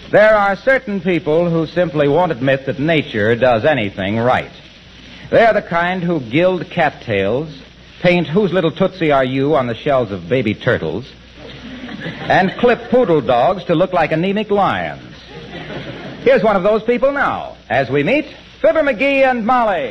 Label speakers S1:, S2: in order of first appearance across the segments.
S1: There are certain people who simply won't admit that nature does anything right. They're the kind who gild cattails, paint Whose Little Tootsie Are You on the shells of baby turtles, and clip poodle dogs to look like anemic lions. Here's one of those people now, as we meet Fibber McGee and Molly.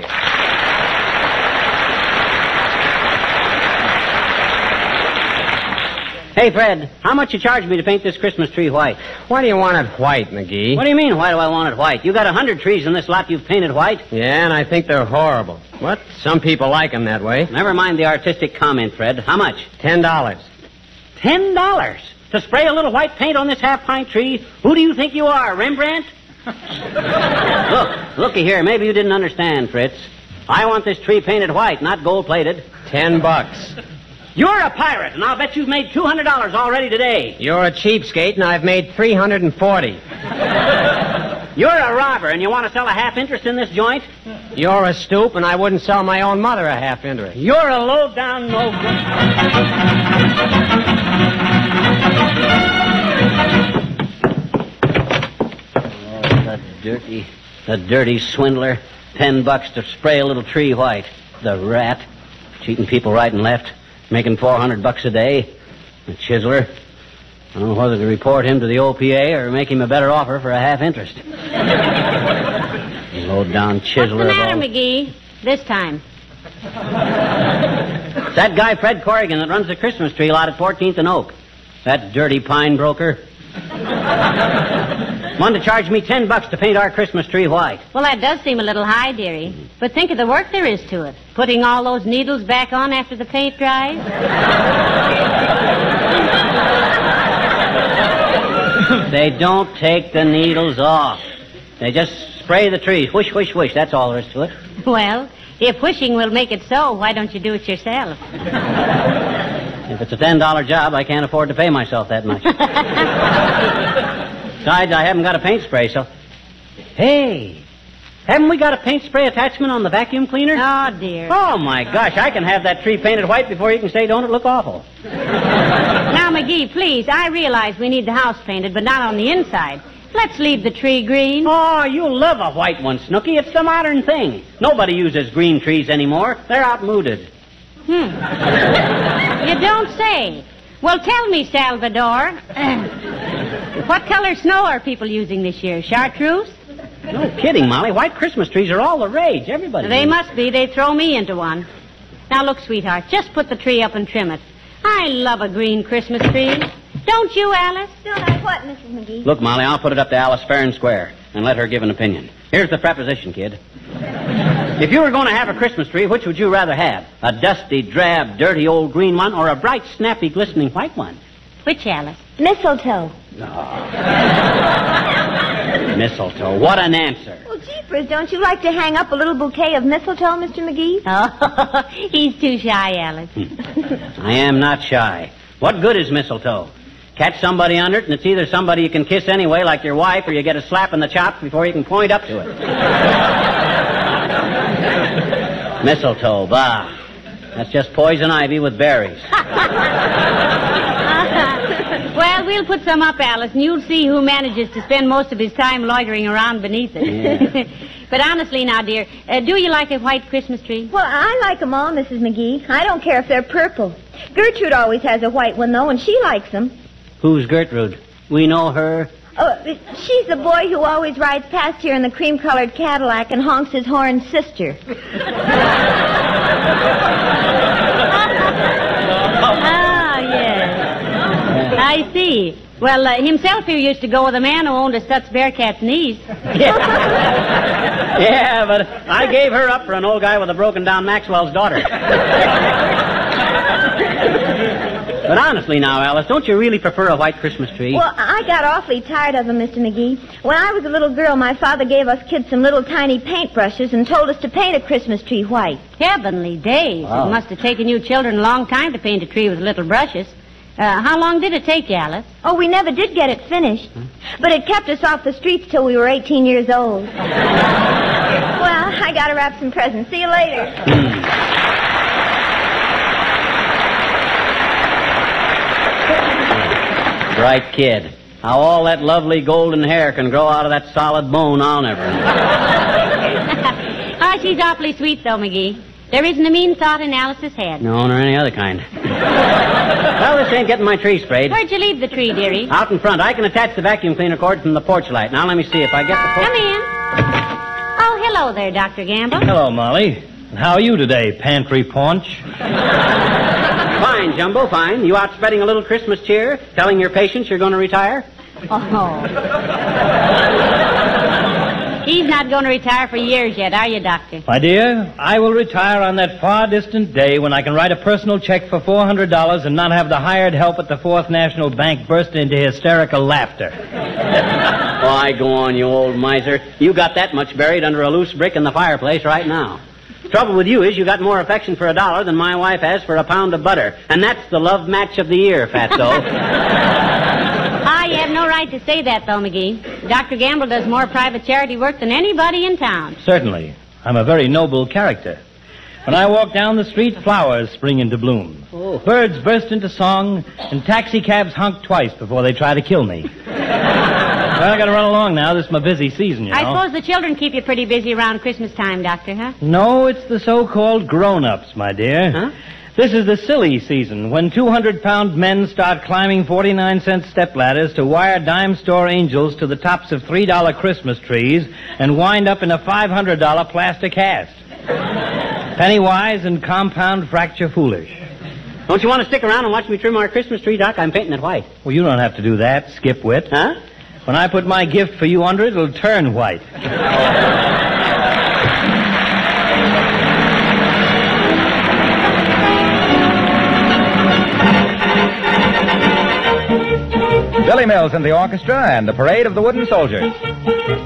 S2: Hey, Fred, how much you charge me to paint this Christmas tree white?
S3: Why do you want it white, McGee?
S2: What do you mean, why do I want it white? You got 100 trees in this lot you've painted white.
S3: Yeah, and I think they're horrible. What? Some people like them that way.
S2: Never mind the artistic comment, Fred. How much?
S3: $10.
S2: $10? To spray a little white paint on this half-pint tree? Who do you think you are, Rembrandt? Looky here. Maybe you didn't understand, Fritz. I want this tree painted white, not gold-plated.
S3: $10.
S2: You're a pirate, and I'll bet you've made $200 already today.
S3: You're a cheapskate, and I've made $340.
S2: You're a robber, and you want to sell a half interest in this joint?
S3: You're a stoop, and I wouldn't sell my own mother a half interest.
S2: You're a low-down no-good. The dirty swindler. $10 to spray a little tree white. The rat. Cheating people right and left. Making $400 a day. The chiseler. I don't know whether to report him to the OPA or make him a better offer for a half interest. Low-down chiseler.
S4: What's the matter, McGee? This time.
S2: It's that guy, Fred Corrigan, that runs the Christmas tree lot at 14th and Oak. That dirty pine broker. Wanted to charge me $10 to paint our Christmas tree white.
S4: Well, that does seem a little high, dearie. But think of the work there is to it. Putting all those needles back on after the paint dries.
S2: They don't take the needles off. They just spray the trees. Whoosh, whoosh, whoosh. That's all there is to it.
S4: Well, if wishing will make it so, why don't you do it yourself?
S2: If it's a $10 job, I can't afford to pay myself that much. Besides, I haven't got a paint spray, so... Hey, haven't we got a paint spray attachment on the vacuum cleaner?
S4: Oh, dear.
S2: Oh, my gosh, I can have that tree painted white before you can say, don't it look awful?
S4: Now, McGee, please, I realize we need the house painted, but not on the inside. Let's leave the tree green.
S2: Oh, you'll love a white one, Snooky. It's the modern thing. Nobody uses green trees anymore. They're outmoded.
S4: You don't say. Well, tell me, Salvador. What color snow are people using this year? Chartreuse?
S2: No kidding, Molly. White Christmas trees are all the rage. Everybody.
S4: They must be. They throw me into one. Now, look, sweetheart, just put the tree up and trim it. I love a green Christmas tree. Don't you, Alice?
S5: Don't I what, Mrs. McGee?
S2: Look, Molly, I'll put it up to Alice fair and square and let her give an opinion. Here's the preposition, kid. If you were going to have a Christmas tree, which would you rather have? A dusty, drab, dirty old green one or a bright, snappy, glistening white one?
S4: Which, Alice?
S5: Mistletoe.
S2: Mistletoe. What an answer.
S5: Well, jeepers, don't you like to hang up a little bouquet of mistletoe, Mr. McGee?
S4: Oh, he's too shy, Alice.
S2: I am not shy. What good is mistletoe? Catch somebody under it, and it's either somebody you can kiss anyway, like your wife, or you get a slap in the chops before you can point up to it. Mistletoe, bah. That's just poison ivy with berries.
S4: Well, we'll put some up, Alice, and you'll see who manages to spend most of his time loitering around beneath it.
S2: Yeah.
S4: But honestly now, dear, do you like a white Christmas tree?
S5: Well, I like them all, Mrs. McGee. I don't care if they're purple. Gertrude always has a white one, though, and she likes them.
S2: Who's Gertrude? We know her.
S5: Oh, she's the boy who always rides past here in the cream-colored Cadillac and honks his horn, sister.
S4: Ah, yes. I see. Well, himself here used to go with a man who owned a Stutz Bearcat's niece.
S2: Yeah, but I gave her up for an old guy with a broken-down Maxwell's daughter. But honestly now, Alice, don't you really prefer a white Christmas tree?
S5: Well, I got awfully tired of them, Mr. McGee. When I was a little girl, my father gave us kids some little tiny paintbrushes and told us to paint a Christmas tree white.
S4: Heavenly days.
S2: Wow.
S4: It must have taken you children a long time to paint a tree with little brushes. How long did it take you, Alice?
S5: Oh, we never did get it finished. But it kept us off the streets till we were 18 years old. Well, I got to wrap some presents. See you later.
S2: Bright kid. How all that lovely golden hair can grow out of that solid bone, I'll never know.
S4: Oh, she's awfully sweet, though, McGee. There isn't a mean thought in Alice's head.
S2: No, nor any other kind. Well, this ain't getting my tree sprayed.
S4: Where'd you leave the tree, dearie?
S2: Out in front. I can attach the vacuum cleaner cord from the porch light. Now, let me see if I get the
S4: Come in. Oh, hello there, Dr. Gamble.
S6: Hello, Molly. How are you today, pantry paunch?
S2: Fine, Jumbo, fine. You out spreading a little Christmas cheer, telling your patients you're going to retire?
S4: Oh. He's not going to retire for years yet, are you, Doctor?
S6: My dear, I will retire on that far distant day when I can write a personal check for $400 and not have the hired help at the Fourth National Bank burst into hysterical laughter.
S2: Why, go on, you old miser. You got that much buried under a loose brick in the fireplace right now. Trouble with you is you got more affection for $1 than my wife has for a pound of butter. And that's the love match of the year, Fatso.
S4: You have no right to say that, though, McGee. Dr. Gamble does more private charity work than anybody in town.
S6: Certainly. I'm a very noble character. When I walk down the street, flowers spring into bloom.
S2: Oh.
S6: Birds burst into song, and taxicabs honk twice before they try to kill me. Well, I gotta run along now. This is my busy season, you know.
S4: I suppose the children keep you pretty busy around Christmas time, Doctor, huh?
S6: No, it's the so-called grown-ups, my dear.
S2: Huh?
S6: This is the silly season, when 200-pound men start climbing 49-cent stepladders to wire dime store angels to the tops of $3 Christmas trees and wind up in a $500 plastic hat. Penny-wise and compound fracture foolish.
S2: Don't you want to stick around and watch me trim our Christmas tree, Doc? I'm painting it white.
S6: Well, you don't have to do that, skipwit.
S2: Huh?
S6: When I put my gift for you under it, it'll turn white.
S1: Billy Mills and the orchestra and the Parade of the Wooden Soldiers.